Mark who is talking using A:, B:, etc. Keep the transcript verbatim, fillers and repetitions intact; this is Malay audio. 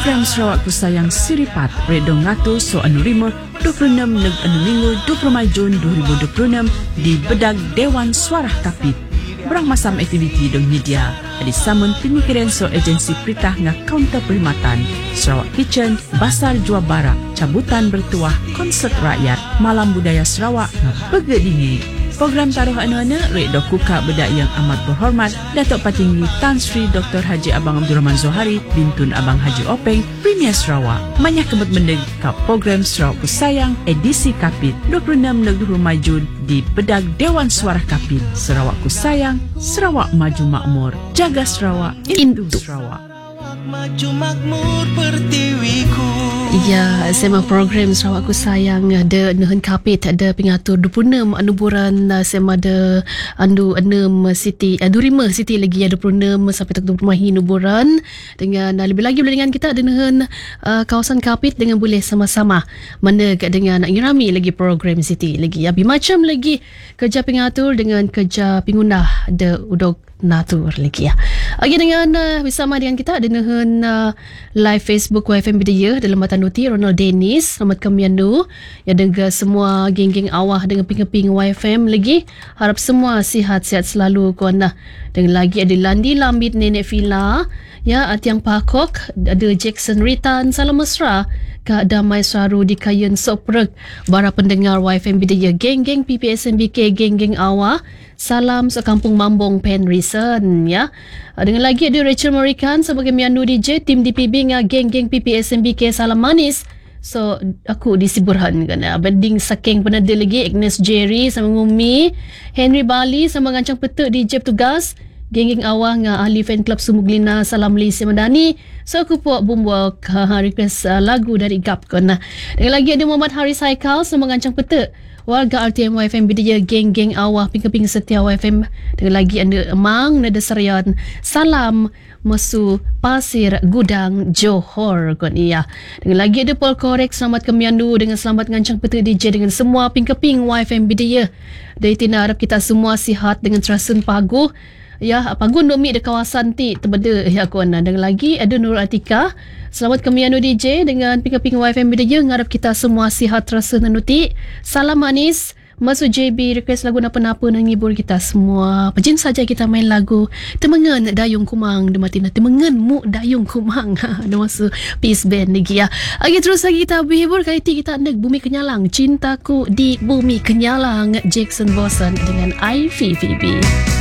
A: Program Sarawak Ku Sayang Siripat Redong Ngatu So Anu Rima dua puluh enam Neg Anu Minggu dua puluh Mei Jun dua ribu dua puluh enam di Bedag Dewan Suarah Kapit. Berang masam aktiviti dong media di samun pemikiran so agensi peritah nga kaunter perkhidmatan Sarawak Kitchen, Basar Jua Barak, cabutan bertuah, konsert rakyat, malam budaya Sarawak nga begedingi. Program taruh anu-anu rek dok kuka bedak yang amat berhormat Datuk Patinggi Tan Sri Doktor Haji Abang Abdul Rahman Zohari Bintun Abang Haji Openg Premier Sarawak Manyah kemut mendeg ka program Sarawak Ku Sayang edisi Kapit dua puluh enam Neg dua puluh Mei Jun di Bedag Dewan Suarah Kapit. Sarawak Ku Sayang, Sarawak Maju Makmur, jaga Sarawak, Intu Sarawak.
B: Maju makmur pertiwiku.
C: Ya, sema program Sarawak Ku Sayang ada nehen kapit ada pengatur dua puluh enam anuburan sema ada andu enam siti uh, dua puluh lima siti lagi ada dua puluh enam sampai dua puluh lima nuburan dengan uh, lebih lagi boleh dengan kita ada nehen uh, kawasan kapit dengan boleh sama-sama mana dengan nak ngirami lagi program siti lagi abi macam lagi kerja pengatur dengan kerja pengundah ada udok natur lagi ya. Okey dengan uh, bersama dengan kita ada nehen uh, live Facebook Y F M Bidaya dalam mata nuti Ronald Dennis selamat kamiandu ya dengan semua geng-geng awah dengan ping-ping Y F M lagi harap semua sihat-sihat selalu kuana dengan lagi ada Landi Lambit Nenek Villa ya Atiang Pakok ada Jackson Ritan salam mesra Kak Damai Saru di Kayen Soprek para pendengar Y F M Bidaya geng-geng P P S M B K geng-geng awah salam sekampung Mambong Penrisen ya. Dengan lagi ada Rachel Morikan sebagai Miandu D J tim D P B ngah geng-geng P P S M B K salam manis. So aku disiburhan kan banding saking penada lagi Agnes Jerry sama Ngumi Henry Bali sama ngancang petek D J tugas geng-geng awah ngah ahli fan club Sumuglina salam Lisi Madani. So aku buat bumbu uh, request uh, lagu dari Gap kan. Dengan lagi ada Muhammad Haris Haikal sama ngancang petek warga R T M Y F M Bidaya geng-geng awah ping-ping setia Y F M. Dengan lagi anda Emang Nada Serian salam Mesu Pasir Gudang Johor kon iya. Dengan lagi ada Paul Korek selamat kemiandu dengan selamat ngancang petik D J dengan semua ping-ping Y F M Bidaya. Dari tina harap kita semua sihat dengan terasun paguh ya pagun domi di kawasan ti terbeda ya kuan. Dengan lagi ada Nurul Atika selamat kemiandu D J dengan ping-ping Y F M Bidaya ngarap kita semua sihat terasa nanuti salam manis masuk J B request lagu napa-napa nak ngibur kita semua. Pejin saja kita main lagu Temengen Dayung Kumang Dematina Temengen Mu Dayung Kumang ada masuk peace band lagi ya. Okey terus lagi kita berhibur kali ini kita nak Bumi Kenyalang Cintaku di Bumi Kenyalang Jackson Bosan dengan I V V B.